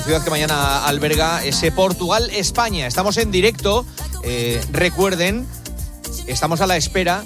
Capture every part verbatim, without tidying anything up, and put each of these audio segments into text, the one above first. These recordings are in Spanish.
Ciudad que mañana alberga ese Portugal-España. Estamos en directo. Eh, recuerden, estamos a la espera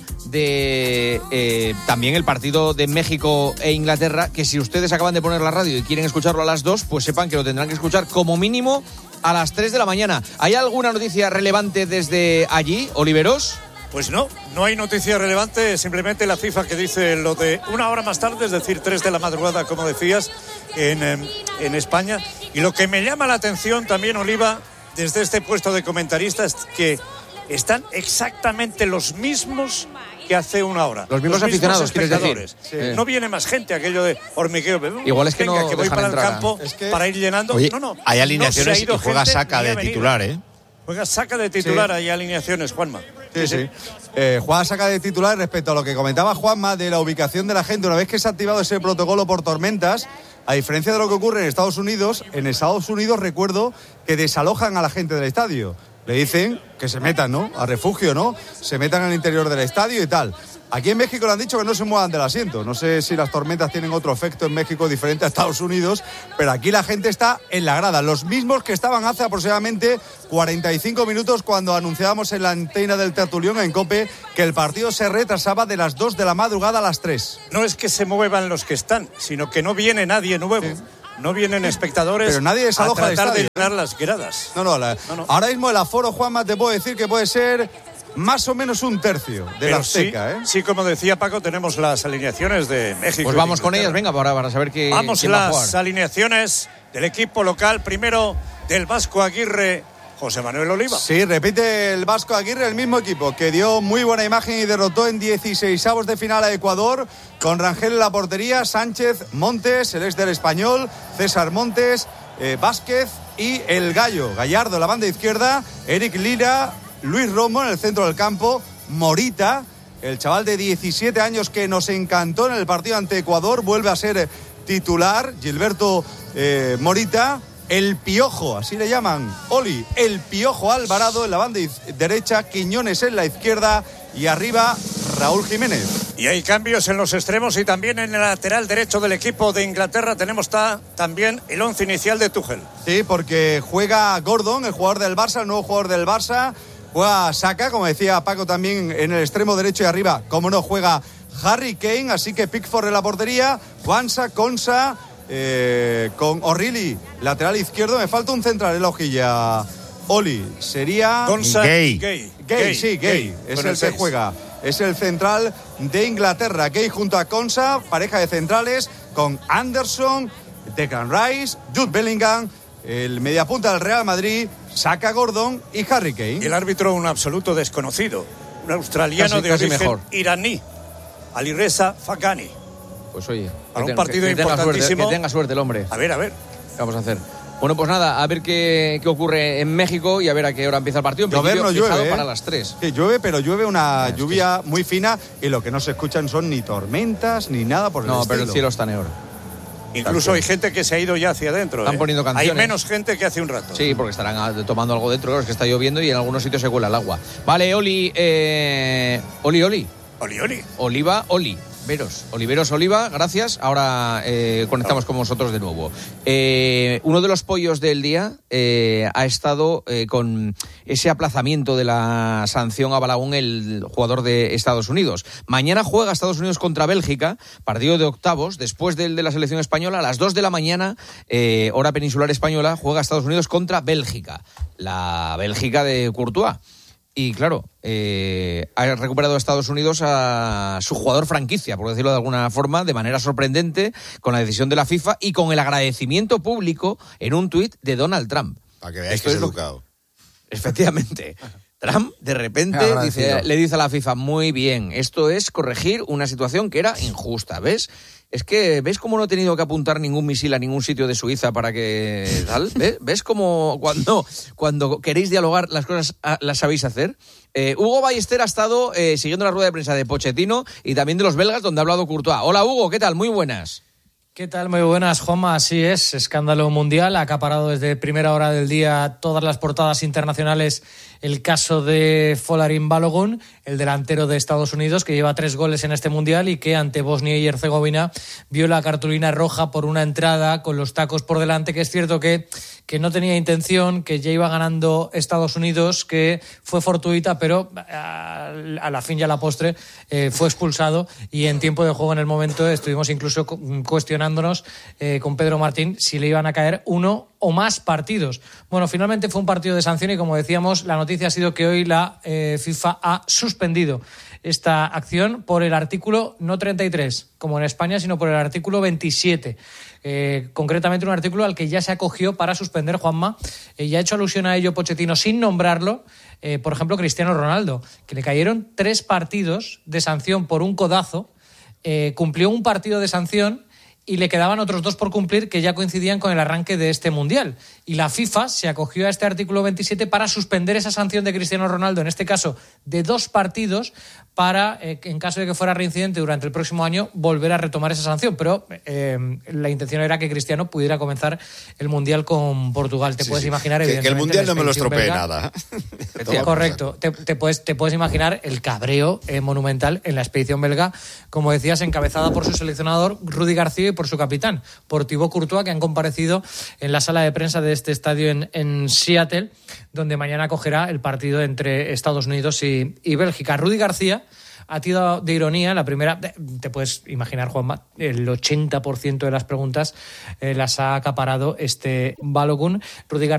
de eh, también el partido de México e Inglaterra, que si ustedes acaban de poner la radio y quieren escucharlo a las dos, pues sepan que lo tendrán que escuchar como mínimo a las tres de la mañana. ¿Hay alguna noticia relevante desde allí, Oliveros? Pues no, no hay noticia relevante, simplemente la FIFA que dice lo de una hora más tarde, es decir, tres de la madrugada, como decías, en, en España. Y lo que me llama la atención también, Oliva, desde este puesto de comentarista, es que están exactamente los mismos que hace una hora. Los mismos los aficionados, mismos espectadores. Sí. No viene más gente, aquello de hormigueo. Igual es que venga, no que voy para entrar, el campo es que... para ir llenando. Oye, no, no. Hay alineaciones no y juega Saka de titular, ¿eh? Juega Saka de titular, sí. Hay alineaciones, Juanma. Sí, sí. Eh, Juan Saka de titular respecto a lo que comentaba Juanma de la ubicación de la gente. Una vez que se ha activado ese protocolo por tormentas, a diferencia de lo que ocurre en Estados Unidos, en Estados Unidos recuerdo que desalojan a la gente del estadio. Le dicen que se metan, ¿no? A refugio, ¿no? Se metan al interior del estadio y tal. Aquí en México le han dicho que no se muevan del asiento. No sé si las tormentas tienen otro efecto en México diferente a Estados Unidos, pero aquí la gente está en la grada. Los mismos que estaban hace aproximadamente cuarenta y cinco minutos cuando anunciábamos en la antena del tertulión en COPE que el partido se retrasaba de las dos de la madrugada a las tres. No es que se muevan los que están, sino que no viene nadie nuevo. Sí. No vienen espectadores pero nadie desaloja a tratar el estadio, de llenar las gradas. No, no, la, no, no. Ahora mismo el aforo, Juanma, te puedo decir que puede ser más o menos un tercio de pero la Azteca, sí, ¿eh? Sí, como decía Paco, tenemos las alineaciones de México. Pues vamos con ellas, venga, para, para saber qué. Vamos quién va a jugar. Las alineaciones del equipo local. Primero del Vasco Aguirre, José Manuel Oliva. Sí, repite el Vasco Aguirre, el mismo equipo que dio muy buena imagen y derrotó en dieciseisavos de final a Ecuador, con Rangel en la portería, Sánchez, Montes, el ex del Español, César Montes, eh, Vázquez y el Gallo, Gallardo en la banda izquierda, Eric Lira, Luis Romo en el centro del campo, Morita, el chaval de diecisiete años que nos encantó en el partido ante Ecuador, vuelve a ser titular, Gilberto eh, Morita, el Piojo, así le llaman, Oli, el Piojo Alvarado en la banda derecha, Quiñones en la izquierda y arriba Raúl Jiménez. Y hay cambios en los extremos y también en el lateral derecho del equipo de Inglaterra tenemos ta, también el once inicial de Tuchel. Sí, porque juega Gordon, el jugador del Barça, el nuevo jugador del Barça, juega Saka, como decía Paco también en el extremo derecho y arriba, como no, juega Harry Kane, así que Pickford en la portería, Juansa, Konsa, eh, con O'Reilly, lateral izquierdo, me falta un central en la hojilla, Oli, sería... Konsa, Gay. Gay. Gay, Gay, sí, Gay, Gay. Es con el, el que seis. juega, es el central de Inglaterra, Gay junto a Konsa, pareja de centrales, con Anderson, Declan Rice, Jude Bellingham, el mediapunta del Real Madrid, Saka, Gordon y Harry Kane. Y el árbitro un absoluto desconocido, un australiano casi, de casi origen mejor. iraní, Alireza Faghani. Pues oye, para un tenga, partido que, que importantísimo. Tenga suerte, que tenga suerte el hombre. A ver, a ver. ¿Qué vamos a hacer? Bueno, pues nada, a ver qué, qué ocurre en México y a ver a qué hora empieza el partido. En Llover no fijado llueve, ¿eh? Para las tres. Sí, llueve, pero llueve una es lluvia muy fina y lo que no se escuchan son ni tormentas ni nada por el No, estilo. pero el cielo está negro. Incluso hay gente que se ha ido ya hacia adentro. Están ¿eh? poniendo canciones. Hay menos gente que hace un rato. Sí, porque estarán tomando algo dentro, claro, es que está lloviendo y en algunos sitios se cuela el agua. Vale, Oli, eh... Oli, Oli. Oli, Oli. Oliva, Oli. Veros, Oliveros Oliva, gracias. Ahora eh, conectamos con vosotros de nuevo. Eh, uno de los pollos del día eh, ha estado eh, con ese aplazamiento de la sanción a Balaún, el jugador de Estados Unidos. Mañana juega Estados Unidos contra Bélgica, partido de octavos, después del de la selección española, a las dos de la mañana, eh, hora peninsular española, juega Estados Unidos contra Bélgica, la Bélgica de Courtois. Y claro, eh, ha recuperado a Estados Unidos a su jugador franquicia, por decirlo de alguna forma, de manera sorprendente, con la decisión de la FIFA y con el agradecimiento público en un tuit de Donald Trump. Para que veáis Esto que es lo... educado. Efectivamente. Trump, de repente, dice, le dice a la FIFA, muy bien, esto es corregir una situación que era injusta, ¿ves? Es que, ¿ves cómo no he tenido que apuntar ningún misil a ningún sitio de Suiza para que tal? ¿Ves, ¿Ves cómo cuando, cuando queréis dialogar las cosas las sabéis hacer? Eh, Hugo Ballester ha estado eh, siguiendo la rueda de prensa de Pochettino y también de los belgas, donde ha hablado Courtois. Hola, Hugo, ¿qué tal? Muy buenas. ¿Qué tal? Muy buenas, Juanma. Así es, escándalo mundial. Ha acaparado desde primera hora del día todas las portadas internacionales el caso de Folarin Balogun, el delantero de Estados Unidos, que lleva tres goles en este mundial y que ante Bosnia y Herzegovina vio la cartulina roja por una entrada con los tacos por delante, que es cierto que, que no tenía intención, que ya iba ganando Estados Unidos, que fue fortuita, pero a, a la fin y a la postre eh, fue expulsado, y en tiempo de juego en el momento estuvimos incluso cuestionándonos eh, con Pedro Martín si le iban a caer uno o más partidos. Bueno, finalmente fue un partido de sanción y, como decíamos, la noticia ha sido que hoy la eh, FIFA ha suspendido esta acción por el artículo no treinta y tres, como en España, sino por el artículo veintisiete. Eh, concretamente un artículo al que ya se acogió para suspender, Juanma, eh, ya ha hecho alusión a ello Pochettino sin nombrarlo, eh, por ejemplo, Cristiano Ronaldo, que le cayeron tres partidos de sanción por un codazo, eh, cumplió un partido de sanción y le quedaban otros dos por cumplir que ya coincidían con el arranque de este Mundial. Y la FIFA se acogió a este artículo veintisiete para suspender esa sanción de Cristiano Ronaldo, en este caso de dos partidos, para, eh, en caso de que fuera reincidente durante el próximo año, volver a retomar esa sanción. Pero eh, la intención era que Cristiano pudiera comenzar el Mundial con Portugal. Te sí, puedes sí. imaginar, que, evidentemente... Que el Mundial no me lo estropee nada. Correcto. Te, te, puedes, te puedes imaginar el cabreo eh, monumental en la expedición belga, como decías, encabezada por su seleccionador Rudy García y por su capitán, por Thibaut Courtois, que han comparecido en la sala de prensa de este estadio en, en Seattle, donde mañana acogerá el partido entre Estados Unidos y, y Bélgica. Rudy García ha tirado de ironía la primera... Te puedes imaginar, Juanma, el ochenta por ciento de las preguntas eh, las ha acaparado este Balogun. Rudy García